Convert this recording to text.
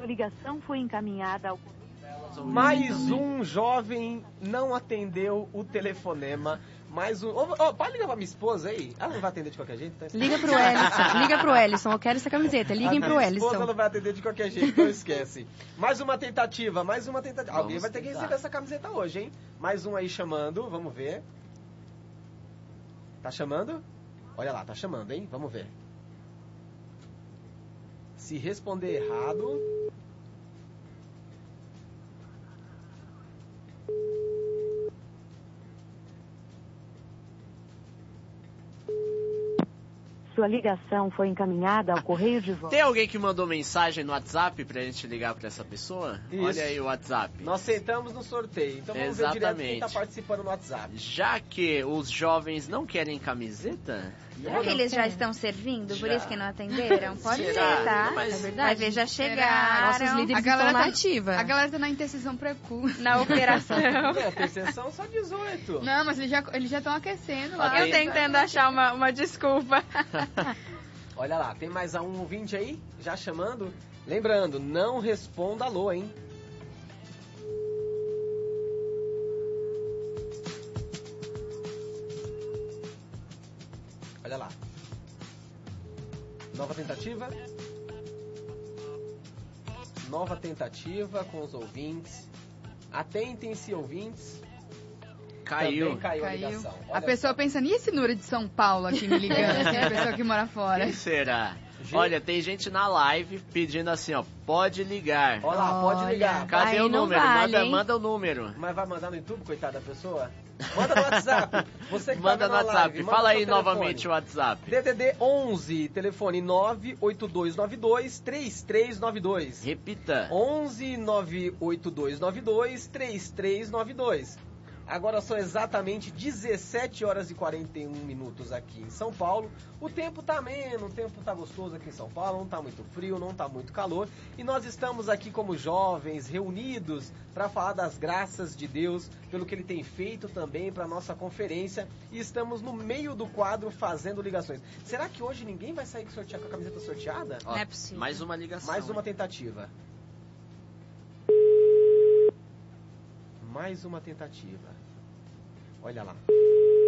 Sua ligação foi encaminhada ao... Mais um jovem não atendeu o telefonema. Mais um... pode ligar pra minha esposa aí? Ela não vai atender de qualquer jeito, tá? Liga pro Ellison, eu quero essa camiseta. Liguem pro Minha Ellison. esposa não vai atender de qualquer jeito, não esquece. Mais uma tentativa. Alguém vai ter que tentar. receber essa camiseta hoje, hein? Mais um aí chamando, vamos ver. Tá chamando? Olha lá, tá chamando, hein? Vamos ver. Se responder errado... Sua ligação foi encaminhada ao correio de voz. Tem alguém que mandou mensagem no WhatsApp pra gente ligar pra essa pessoa? Isso. Olha aí o WhatsApp. Nós aceitamos no sorteio, então vamos ver direto quem tá participando no WhatsApp. Já que os jovens não querem camiseta... Será que eles já estão servindo, por isso que não atenderam? Pode ser, tá? Mas É verdade. Vai ver, já chegaram. Nossos líderes estão na ativa. A galera tá na intercessão precoce. Na operação. Tem sessão só 18. Não, mas eles já estão aquecendo lá. Eu tentando achar uma desculpa. Olha lá, tem mais um ouvinte aí, já chamando. Lembrando, não responda alô, hein? Olha lá. Nova tentativa. Nova tentativa com os ouvintes. Atentem-se, ouvintes. Caiu. Também caiu a ligação. A pessoa pensando, e esse número de São Paulo aqui me ligando? Assim, a pessoa que mora fora. Quem será? Olha, tem gente na live pedindo assim, ó, pode ligar. Olha lá, pode ligar. Cadê aí o não número? vale, Manda o número. Mas vai mandar no YouTube, coitada da pessoa? Manda no WhatsApp. Você que Manda tá no vendo a WhatsApp. live, Fala aí seu telefone. novamente o WhatsApp. DDD 11, telefone 98292-3392. Repita. 11 98292-3392. Agora são exatamente 17 horas e 41 minutos aqui em São Paulo. O tempo tá ameno, o tempo tá gostoso aqui em São Paulo, não tá muito frio, não tá muito calor. E nós estamos aqui como jovens, reunidos para falar das graças de Deus, pelo que Ele tem feito também para nossa conferência. E estamos no meio do quadro fazendo ligações. Será que hoje ninguém vai sair com a camiseta sorteada? Ó, Não é possível. Mais uma ligação. Mais uma tentativa. Mais uma tentativa. Olha lá.